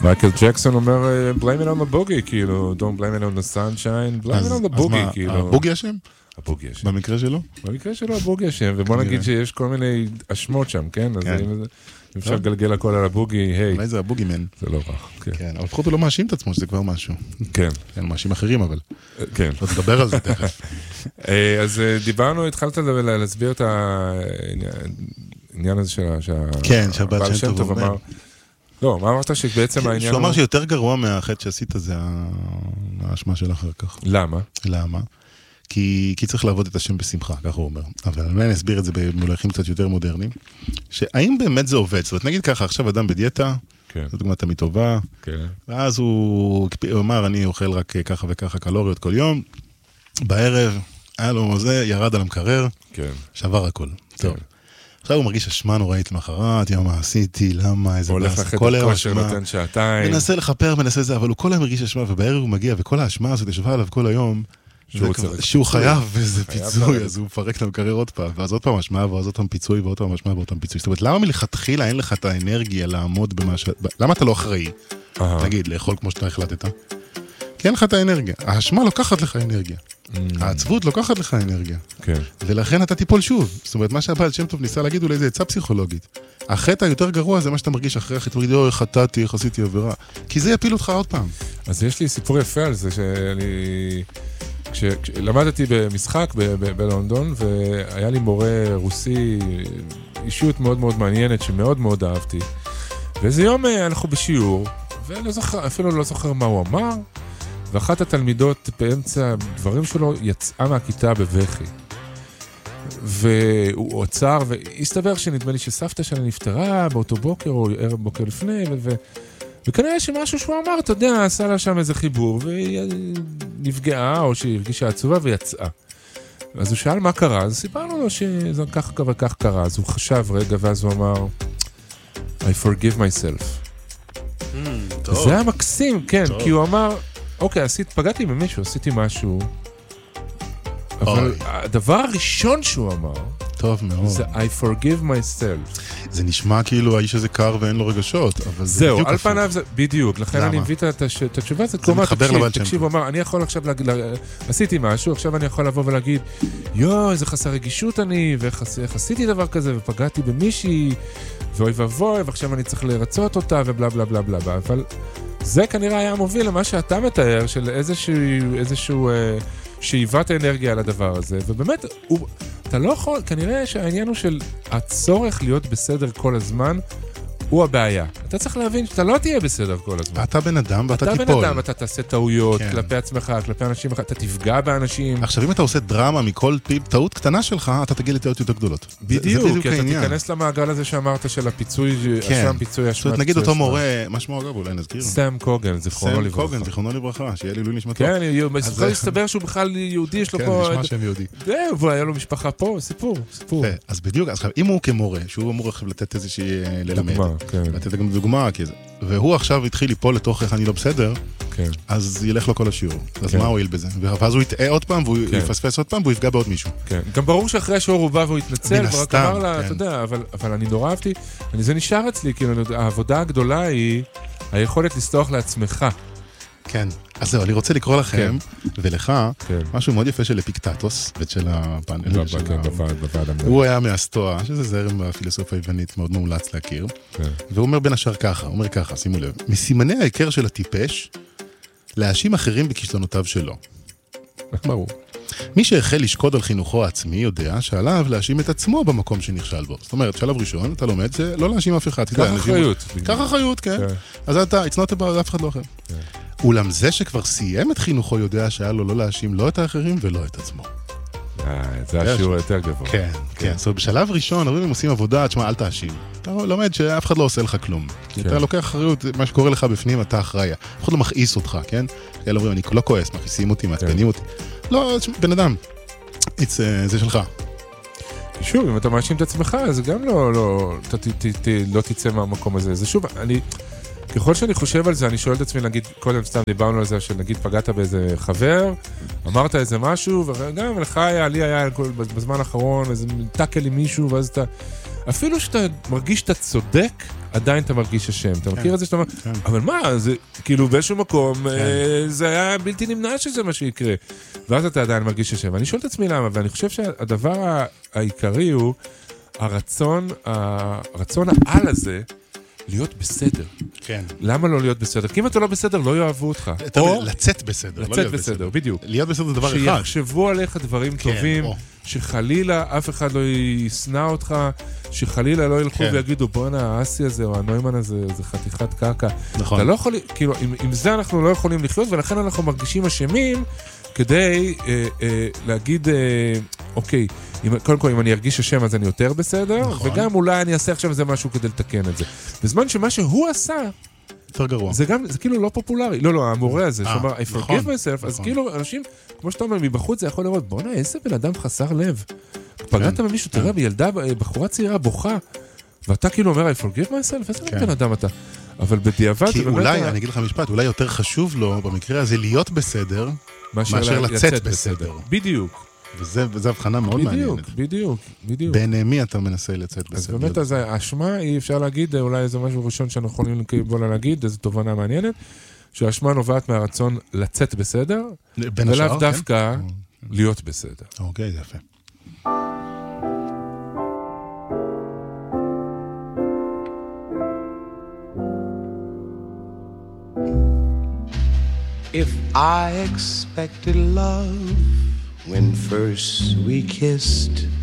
מייקל ג'קסון אומר, blame it on the boogie, כאילו, don't blame it on the sunshine, blame it on the boogie, כאילו. אז מה, הבוגי אשם? הבוגי אשם. במקרה שלו? במקרה שלו הבוגי אשם, ובוא נגיד שיש כל מיני אשמות שם, כן? אז אפשר לגלגל הכל על הבוגי, היי. אולי זה הבוגי מן. זה לא רע, כן. כן, אבל לפחות הוא לא מאשים את עצמו, שזה כבר משהו. כן. כן, מאשים אחרים, אבל. כן. לא תדבר על זה תכף. אז דיברנו, התחלת להסביר את העניין הזה כן, שהבעל שם טוב אומר. לא, מה אמרת שבעצם העניין... שהוא אמר שיותר גרוע מהחטא שעשית זה האשמה של אחר כך. למה? למה? כי צריך לעבוד את השם בשמחה, ככה הוא אומר. אבל אני אסביר את זה במונחים קצת יותר מודרניים. שהאם באמת זה עובד? זאת אומרת, נגיד ככה, עכשיו אדם בדיאטה, זו דוגמה תמיד טובה, ואז הוא אמר, אני אוכל רק ככה וככה קלוריות כל יום, בערב, היה לו זה, ירד על המקרר, שבר הכל. טוב. עכשיו הוא מרגיש אשמה נוראית למחרת, מה עשיתי, למה, איזה הולך לחדר כושר, נותן שעתיים. מנסה לחפר, מנסה זה, אבל הוא כל היום מרגיש אשמה, ובערב הוא מגיע, וכל האשמה הזאת ישבה עליו כל היום, שהוא חייב איזה פיצוי, אז הוא מפרק למקרר עוד פעם, ואז עוד פעם אשמה, ואז עוד פעם פיצוי, ועוד פעם אשמה, ועוד פעם פיצוי. זאת אומרת, למה מלכתחילה אין לך את האנרגיה לעמוד במה ש... למה אתה לא אחראי? תגיד, לאכול כמו שאתה החלטת? כי אין לך את האנרגיה. האשמה לוקחת לך אנרגיה. העצבות לוקחת לך אנרגיה. ולכן אתה תיפול שוב. זאת אומרת, מה שהבעל שם טוב ניסה להגיד אולי זה עצה פסיכולוגית. החטא היותר גרוע זה מה שאתה מרגיש אחרי החטא. תגיד, אוי, חטאתי, עשיתי עבירה. כי זה יפיל אותך עוד פעם. אז יש לי סיפור יפה על זה כשלמדתי במשחק בלונדון, והיה לי מורה רוסי, אישיות מאוד מאוד מעניינת שמאוד מאוד אהבתי. ואיזה יום אנחנו בשיעור, ואפילו לא זוכר מה הוא אמר, ואחת התלמידות באמצע דברים שלו יצאה מהכיתה בבכי. והוא עצר, והסתבר שנדמה לי שסבתא שלה נפטרה באותו בוקר או ערב בוקר לפני, וכנראה שמשהו שהוא אמר, אתה יודע, עשה לה שם איזה חיבור, והיא נפגעה או שהיא הרגישה עצובה ויצאה. אז הוא שאל מה קרה, אז סיפרנו לו שזה כך וכך קרה, אז הוא חשב רגע ואז הוא אמר, I forgive myself. זה היה מקסים, כן, כי הוא אמר, אוקיי, פגעתי במישהו, עשיתי משהו, אבל הדבר הראשון שהוא אמר, טוב מאוד. זה I forgive myself. זה נשמע כאילו האיש הזה קר ואין לו רגשות, אבל זה זהו, על פניו זה, בדיוק, לכן אני מביא את התשובה, זה כלומר, תקשיב, הוא אמר, אני יכול עכשיו, עשיתי משהו, עכשיו אני יכול לבוא ולהגיד, איזה חסר רגישות אני, ואיך עשיתי דבר כזה, ופגעתי במישהי, ואוי ובוי, ועכשיו אני צריך לרצות אותה, ובלה בלה בלה בלה בלה, אבל זה כנראה היה מוביל למה שאתה מתאר, של איזשהו שאיבת האנרגיה על הדבר הזה, ובאמת, אתה לא יכול, כנראה שהעניין הוא של הצורך להיות בסדר כל הזמן, הוא הבעיה. אתה צריך להבין שאתה לא תהיה בסדר כל הזמן. אתה בן אדם ואתה תיפול. אתה בן אדם, אתה תעשה טעויות כלפי עצמך, כלפי אנשים, אתה תפגע באנשים. עכשיו, אם אתה עושה דרמה מכל טעות קטנה שלך, אתה תגיע לטעויות יותר גדולות. בדיוק, כי אתה תיכנס למעגל הזה שאמרת של הפיצוי, אשם פיצוי אשמת. זאת אומרת, נגיד אותו מורה, מה שמו אגב, אולי נזכיר. סם קוגן, זיכרונו לברכה. סם קוגן, זיכרונו לברכה, שיהיה לי נשמתו. כן, יכול להסתבר שהוא בכלל יהודי, יש לו פה... כן, נשמע שם יהודי. והיה לו משפחה פה, סיפור. אז בדיוק, אז אם הוא כמורה, שהוא אמור לתת איזושהי ללמד, לתת דוגמה, והוא עכשיו התחיל ליפול לתוך איך אני לא בסדר, אז ילך לו כל השיעור. אז מה הועיל בזה? ואז הוא יטעה עוד פעם, והוא יפספס עוד פעם, והוא יפגע בעוד מישהו. גם ברור שאחרי השיעור הוא בא והוא יתנצל, ורק אמר לה, אתה יודע, אבל אני נורא אהבתי, זה נשאר אצלי, כי העבודה הגדולה היא היכולת לסלוח לעצמך. כן, אז זהו, אני רוצה לקרוא לכם, ולך, משהו מאוד יפה של אפיקטטוס, ושל הפאנל. הוא היה מהסטואה, שזה זרם בפילוסופיה היוונית מאוד מומלץ להכיר, והוא אומר בין השאר ככה, הוא אומר ככה, שימו לב, מסימני ההיכר של הטיפש, להאשים אחרים בכישלונותיו שלו. ברור. מי שהחל לשקוד על חינוכו העצמי יודע שעליו להאשים את עצמו במקום שנכשל בו. זאת אומרת, שלב ראשון, אתה לומד, זה לא להאשים אף אחד. קח אחריות. קח אחריות, כן. אז אתה, it's not about אף אחד לא אחר. אולם זה שכבר סיים את חינוכו יודע שהיה לו לא להאשים לא את האחרים ולא את עצמו. זה השיעור יותר גבוה. כן, כן. זאת אומרת, בשלב ראשון, הרבה עושים עבודה, תשמע, אל תאשים. אתה לומד שאף אחד לא עושה לך כלום. אתה לוקח אחריות, מה שקורה לך בפנים, אתה אחראי. אף אחד לא מכעיס אותך, כן? אלה אומרים, אני לא כועס, מכעיסים אותי, מעצבנים אותי. לא, בן אדם, זה שלך. שוב, אם אתה מאשים את עצמך, אז גם לא תצא מהמקום הזה. זה שוב, ככל שאני חושב על זה, אני שואל את עצמי, נגיד, קודם סתם דיברנו על זה, שנגיד פגעת באיזה חבר, אמרת איזה משהו, וגם לך היה, לי היה בזמן האחרון, איזה טאקל עם מישהו, ואז אתה... אפילו שאתה מרגיש שאתה צודק, עדיין אתה מרגיש אשם. אתה מכיר את זה שאתה אומר, אבל מה, זה כאילו באיזשהו מקום, זה היה בלתי נמנע שזה מה שיקרה. ואז אתה עדיין מרגיש אשם. ואני שואל את עצמי למה, ואני חושב שהדבר העיקרי הוא הרצון העל הזה, להיות בסדר. כן. למה לא להיות בסדר? כי אם אתה לא בסדר, לא יאהבו אותך. או לצאת בסדר. לצאת בסדר, בדיוק. להיות בסדר זה דבר אחד. שיחשבו עליך דברים טובים, שחלילה אף אחד לא יסנע אותך, שחלילה לא ילכו ויגידו, בואנה, האסי הזה או הנוימן הזה, זה חתיכת קרקע. נכון. אתה לא יכול, כאילו, עם זה אנחנו לא יכולים לחיות, ולכן אנחנו מרגישים אשמים כדי להגיד, אוקיי, קודם כל, אם אני ארגיש אשם, אז אני יותר בסדר, וגם אולי אני אעשה עכשיו איזה משהו כדי לתקן את זה. בזמן שמה שהוא עשה, יותר גרוע. זה כאילו לא פופולרי. לא, המורה הזה, שאומר, I forgive myself, אז כאילו, אנשים, כמו שאתה אומר, מבחוץ זה יכול לראות, בוא'נה, איזה בן אדם חסר לב. פגעת במישהו, תראה, בילדה, בחורה צעירה בוכה, ואתה כאילו אומר, I forgive myself, איזה בן אדם אתה. אבל בדיעבד... כי אולי, אני אגיד לך משפט, אולי יותר חשוב לו, במקרה הזה, להיות בסדר, מאשר לצאת בסדר. בדיוק. וזו הבחנה מאוד מעניינת. בדיוק. בעיני מי אתה מנסה לצאת בסדר? אז באמת, אז האשמה, אי אפשר להגיד, אולי איזה משהו ראשון שאנחנו יכולים להגיד, איזו תובנה מעניינת, שהאשמה נובעת מהרצון לצאת בסדר, ולאו דווקא להיות בסדר. אוקיי, זה יפה. If I expected love when first we kissed